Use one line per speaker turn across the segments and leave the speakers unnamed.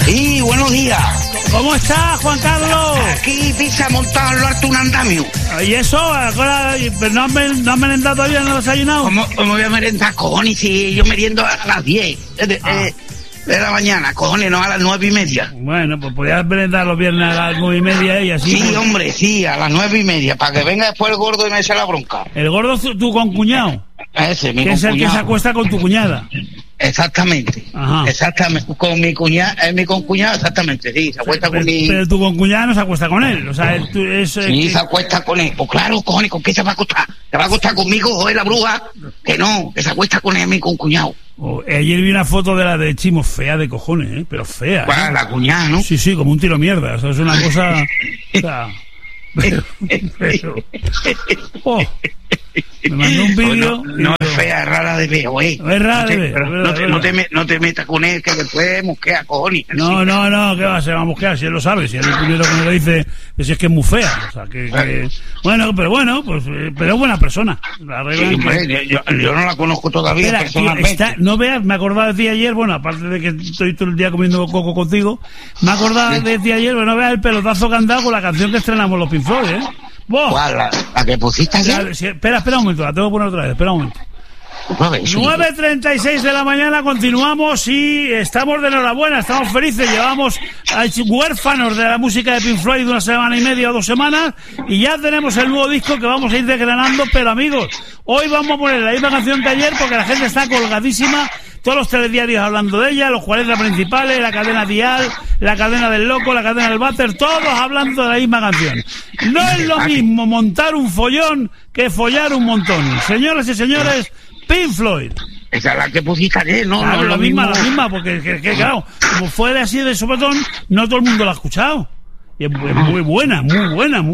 Sí, buenos días.
¿Cómo estás, Juan Carlos?
Aquí pisa montado en lo alto un andamio.
¿Y eso? Ahora, ¿no has merendado todavía? ¿No has desayunado?
¿Cómo voy a merendar, cojones? Si yo meriendo a las 10 de la mañana, cojones, no a las 9:30.
Bueno, pues podías merendar los viernes a las 9:30 y así.
Sí,
pues...
hombre, sí, a las 9:30, para que venga después el gordo y me eche la bronca.
¿El gordo tu concuñado?
Ese, mi
que es el que se
concuñado.
acuesta con tu cuñada.
Exactamente.
Ajá.
Exactamente. Con mi cuñada, es mi concuñado, exactamente, sí, se acuesta con mi...
Pero tu concuñada no se acuesta con él, o sea,
Sí, se acuesta con él. Pues claro, cojones, ¿con qué se va a acostar? ¿Se va a acostar conmigo, joder, la bruja? Que no, que se acuesta con él, mi concuñado.
Ayer vi una foto de la de Chimo, fea de cojones, pero fea.
Bueno, la cuñada, ¿no?
Sí, como un tiro mierda, o sea, es una cosa... O sea, pero... Oh, me mandó un vídeo...
No es fea, es rara de ver, güey.
No es rara de ver.
No te metas con él, que después mosquea, cojones.
No, ¿qué va? Se va a mosquear, si él lo sabe, si él es el primero que me lo dice, si es que es muy fea, o sea, que... Bueno, pues, pero es buena persona. La regla
Sí,
es que...
hombre, yo no la conozco todavía.
Espera,
personalmente.
no veas, me acordaba de ti ayer, bueno, aparte de que estoy todo el día comiendo coco contigo, me acordaba de ti ayer, bueno, no veas el pelotazo que han dado con la canción que estrenamos los Pink Floyd, ¿eh? ¡Boh!
¿Cuál? ¿La que pusiste ayer?
Espera un momento, la tengo que poner otra vez, espera un momento. 9:36 de la mañana, continuamos y estamos de enhorabuena, estamos felices, llevamos huérfanos de la música de Pink Floyd de una semana y media o 2 semanas y ya tenemos el nuevo disco que vamos a ir desgranando, pero amigos, hoy vamos a poner la misma canción que ayer porque la gente está colgadísima, todos los telediarios hablando de ella, los 40 principales, la cadena Dial, la cadena del Loco, la cadena del Váter, todos hablando de la misma canción. No es lo mismo montar un follón que follar un montón. Señoras y señores, Pink Floyd.
Esa es la que pusiste ayer, ¿no?
Claro,
No,
la misma, porque claro, como fue de así de sopetón, no todo el mundo la ha escuchado. Y es muy buena.
Yo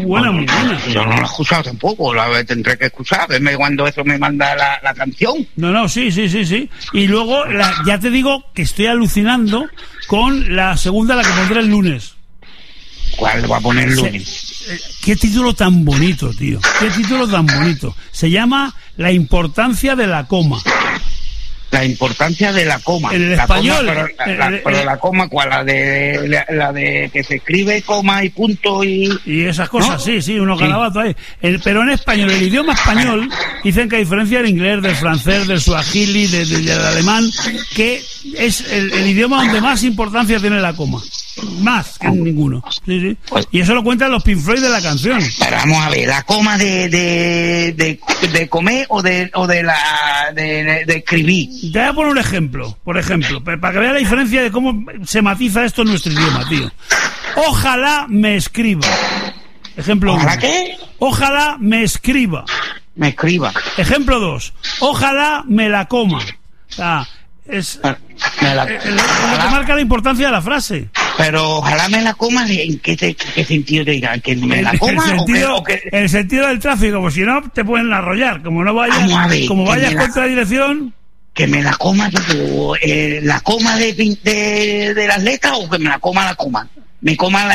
no la he escuchado tampoco, la tendré que escuchar, verme cuando eso me manda la canción.
No, sí. Y luego, ya te digo que estoy alucinando con la segunda, la que pondré el lunes.
¿Cuál va a poner el lunes?
Qué título tan bonito, tío. Qué título tan bonito. Se llama La importancia de la coma.
La importancia de la coma.
En el
la
español.
Coma, pero la coma, ¿cuál? La de que se escribe coma y punto y
esas cosas,
¿no?
Sí, unos garabatos ahí. Pero en español, el idioma español, dicen que a diferencia del inglés, del francés, del suajili, del alemán, que es el idioma donde más importancia tiene la coma. Más que en ninguno. Sí. Y eso lo cuentan los Pink Floyd de la canción.
Pero vamos a ver, la coma de comer o de escribir.
Te voy a poner un ejemplo, por ejemplo, para que veas la diferencia de cómo se matiza esto en nuestro idioma, tío. Ojalá me escriba. Ejemplo 1.
¿Ojalá qué?
Ojalá me escriba.
Me escriba.
Ejemplo 2. Ojalá me la coma. O sea, es lo que marca la importancia de la frase.
Pero ojalá me la coma, ¿en qué sentido te digan? ¿Que me la coma
en el sentido del tráfico, pues si no te pueden arrollar, como no vayas, como vayas contra dirección.
Que me la coma, la coma de las letras o que me la coma. Me coma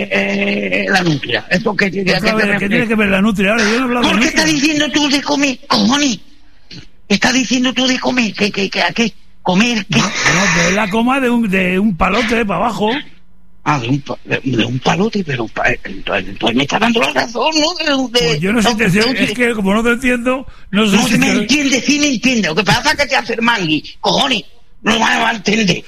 la nutria. ¿Esto qué tiene que ver?
¿Qué tiene que ver la nutria? Ahora yo no he hablado de
¿Por qué
nutria.
estás diciendo tú de comer, cojones? ¿Qué estás diciendo tú de comer? ¿A qué? ¿Comer qué?
No, de la coma de un palote para abajo.
Ah, de un palote, pero entonces me está dando la razón, ¿no?
Pues yo no sé, es que como no te entiendo, no sé si
me entiende, sí me entiende. Lo que pasa es que te hace el mangui, cojones. No me va a entender.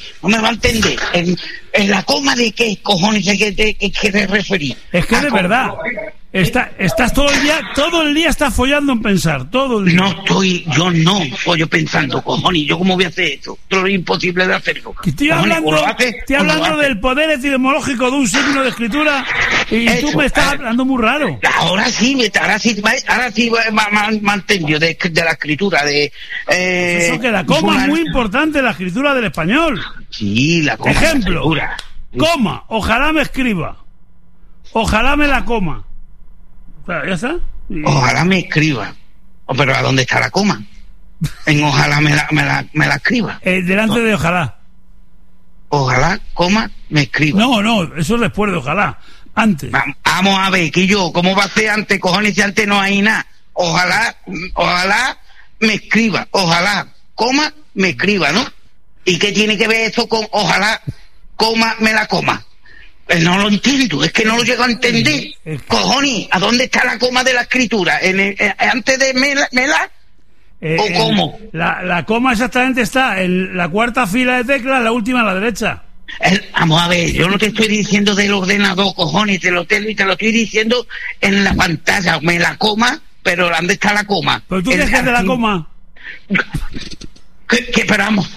En la coma de qué cojones que te referís.
Es que de verdad, estás todo el día estás follando en pensar, todo el día.
Yo no follo pensando, cojones, ¿yo cómo voy a hacer eso? Esto es imposible de hacerlo.
Estoy hablando del poder etimológico de un signo de escritura y eso, tú me estás hablando muy raro.
Ahora sí me entendido de la escritura de...
eso que la coma es muy importante en la escritura del español.
Sí, la coma.
Ejemplo, coma, ojalá me escriba. Ojalá me la coma. ¿Ya está?
Ojalá me escriba. Pero ¿a dónde está la coma? En ojalá me la escriba.
Delante de ojalá.
Ojalá, coma, me escriba.
No, eso es después de ojalá. Antes.
Vamos a ver, que ¿cómo va a ser antes, cojones, si antes no hay nada? Ojalá me escriba. Ojalá, coma, me escriba, ¿no? ¿Y qué tiene que ver eso con ojalá, coma, me la coma. No lo entiendo, es que no lo llego a entender. Cojones, ¿a dónde está la coma de la escritura? ¿Antes de mela? ¿O cómo?
La coma exactamente está en la cuarta fila de teclas, la última a la derecha.
Vamos a ver, yo no te estoy diciendo del ordenador, cojones, te lo estoy diciendo en la pantalla. Me la coma, pero ¿dónde está la coma?
¿Pero tú dejas de la coma?
¿Qué esperamos?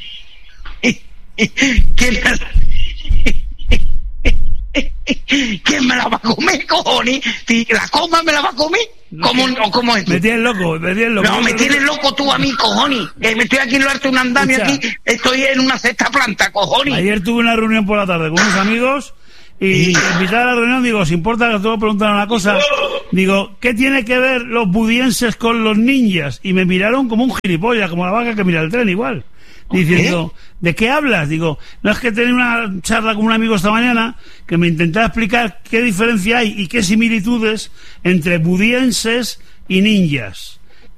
¿Quién me la va a comer, cojones? Si la coma me la va a comer, ¿cómo es?
Me tienes loco.
No, me tienes loco tú a mí, cojones. Me estoy aquí en lo alto de un andamio. Escucha, aquí estoy en una sexta planta, cojones.
Ayer tuve una reunión por la tarde con unos amigos y invitar a la reunión, digo, si importa que os tengo que preguntar una cosa, digo, ¿qué tiene que ver los budienses con los ninjas? Y me miraron como un gilipollas, como la vaca que mira el tren igual. Diciendo, ¿de qué hablas? Digo, no, es que tenía una charla con un amigo esta mañana que me intentaba explicar qué diferencia hay y qué similitudes entre budienses y ninjas.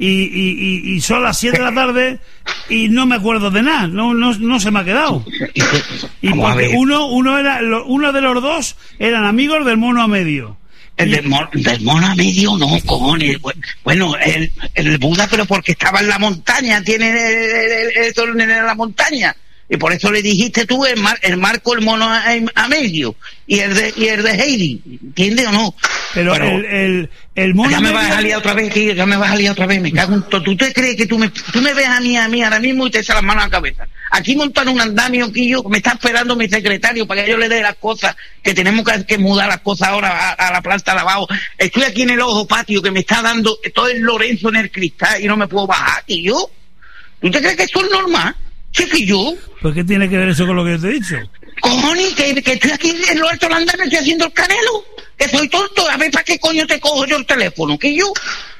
Y son las 7 de la tarde y no me acuerdo de nada, no se me ha quedado. Y porque uno de los dos eran amigos del mono a medio.
Del mono a medio, no, cojones. Bueno, el Buda, pero porque estaba en la montaña, tiene eso en la montaña. Y por eso le dijiste tú el Marco, el mono a medio. Y el de Heidi, ¿entiendes o no?
Pero el mono.
Ya me vas a liar otra vez, tío, ya me vas a liar otra vez. Me cago en todo. ¿Tú te crees que tú me ves a mí ahora mismo y te echas las manos a la cabeza? Aquí montan un andamio, Quillo, me está esperando mi secretario para que yo le dé las cosas, que tenemos que mudar las cosas ahora a la planta de abajo. Estoy aquí en el ojo patio que me está dando todo el Lorenzo en el cristal y no me puedo bajar, Quillo. ¿Tú te crees que esto es normal? Chiquillo.
¿Pues qué tiene que ver eso con lo que yo te he dicho?
Cojones, que estoy aquí en lo alto del andamio, estoy haciendo el canelo. Que soy tonto. A ver, ¿para qué coño te cojo yo el teléfono, Quillo?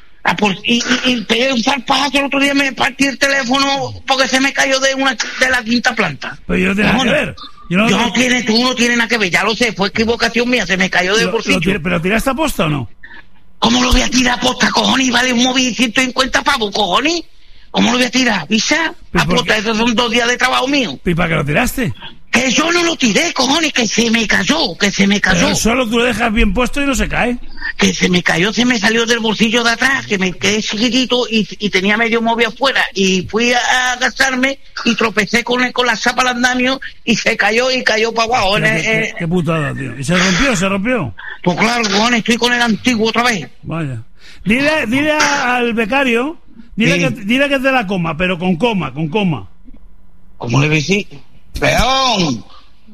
Y pegué un zarpazo el otro día, me partí el teléfono porque se me cayó de la quinta planta.
Pero yo no tengo nada que ver.
Tú no tienes nada que ver, ya lo sé, fue equivocación mía, se me cayó del bolsillo.
¿Pero tiraste a posta o no?
¿Cómo lo voy a tirar a posta, cojones? Vale un móvil 150 pavos, cojones. ¿Cómo lo voy a tirar? ¿Visa? A posta, esos son 2 días de trabajo mío.
¿Y para qué lo tiraste?
Que yo no lo tiré, cojones, que se me cayó.
Pero solo tú lo dejas bien puesto y no se cae.
Que se me cayó, se me salió del bolsillo de atrás, que me quedé chiquitito y tenía medio móvil afuera. Y fui a gastarme y tropecé con la chapa al andamio y se cayó para abajo.
Qué putada, tío. ¿Y se rompió?
Pues claro, cojones, estoy con el antiguo otra vez.
Vaya. Dile al becario, dile que es de la coma, pero con coma.
¿Cómo le decís? ¡León!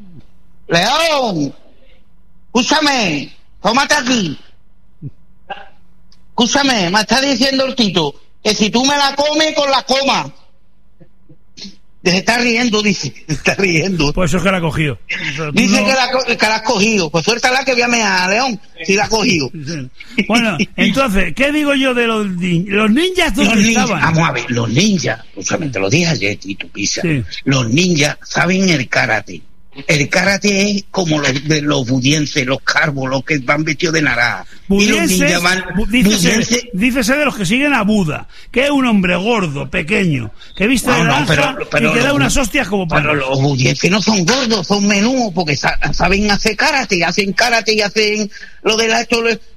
Escúchame, tómate aquí. Escúchame, me está diciendo el Tito que si tú me la comes con la coma. Se está riendo, dice. Está riendo.
Pues eso es que la ha cogido.
Dice que la has cogido. Pues suéltala que voy a mear, León, si la ha cogido.
Bueno, entonces, ¿qué digo yo de los ninjas? ¿Dónde estaban?
Vamos a ver, los ninjas, escúchame, te lo dije ayer, Tito Pisa. Sí. Los ninjas saben el karate. El karate es como los budienses, los carvos, los que van vestidos de naranja.
Budienses, dícese de los que siguen a Buda, que es un hombre gordo, pequeño, que viste de naranja y que da unas hostias como palos.
Pero los budienses no son gordos, son menudos, porque saben hacer karate, hacen lo de la...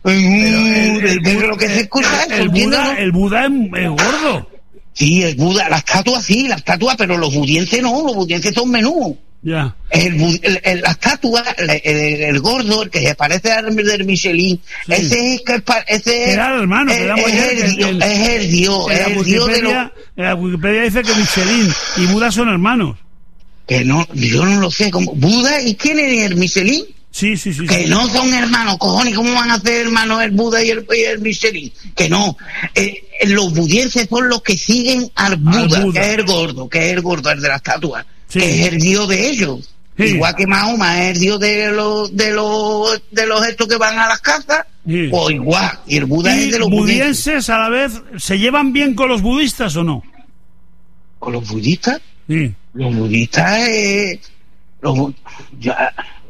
lo que se escucha.
El Buda es gordo.
Sí, el Buda, la estatua, pero los budienses no, los budienses son menudos.
Ya.
La estatua, el gordo, el que se parece al del Michelin, sí. Ese
era el hermano,
es el dios de los...
En la Wikipedia dice que Michelin y Buda son hermanos.
Que no, yo no lo sé, como Buda, ¿y quién es el Michelin?
Sí.
Que no son hermanos, cojones, ¿cómo van a ser hermanos el Buda y el Michelin? Que no. Los budienses son los que siguen al Buda, que es el gordo, el de la estatua. Sí. Que es el dios de ellos. Sí. Igual que Mahoma es el dios de los estos que van a las casas, sí. O igual. Y el Buda es de los
budienses. A la vez, ¿se llevan bien con los budistas o no?
¿Con los budistas?
Sí.
Los budistas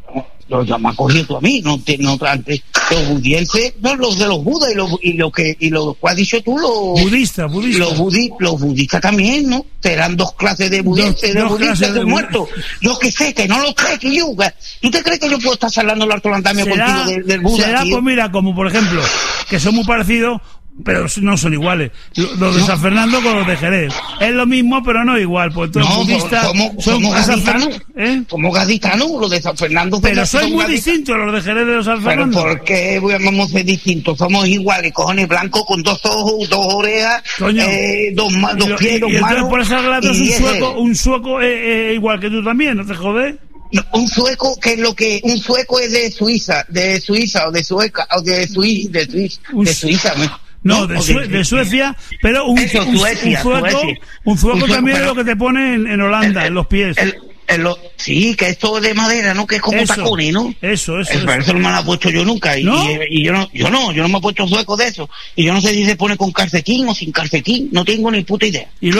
ya me has cogido tú a mí, no antes. Los budienses, no, los de los budas y lo que has dicho tú, los
budistas.
Los budistas también, ¿no? Serán dos clases de budistas, de budistas de muertos. Yo que sé, que no lo sé, que yo. ¿Tú te crees que yo puedo estar hablando el alto andamio contigo del Buda?
Será, pues mira, como por ejemplo, que son muy parecidos, pero no son iguales. Los de San Fernando con los de Jerez. Es lo mismo, pero no igual. Pues todos budistas
somos gaditanos. Somos gaditanos, los de San Fernando.
Pero son muy distintos los de Jerez de los San Fernando.
¿Pero por qué vamos a ser distintos? Somos iguales, cojones blancos con 2 ojos, 2 orejas,
coño,
2 pies, 2 manos.
Por ese relato es un sueco igual que tú también, ¿no te jodes?
No, un sueco, que es lo que un sueco es de Suiza o de Sueca o de Suiza.
No, de Suecia, pero un sueco también es lo que te pone en Holanda, en los pies.
Sí, que esto es de madera, ¿no? Que es como tacones, ¿no?
Eso.
Pero eso no me lo he puesto yo nunca.
¿No?
Y yo no me he puesto sueco de eso. Y yo no sé si se pone con calcetín o sin calcetín, no tengo ni puta idea.